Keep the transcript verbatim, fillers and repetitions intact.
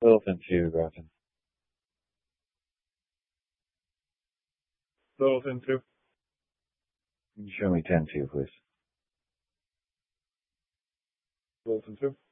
Littleton two, Grafton. Littleton two. Can you show me ten two, please? Littleton two.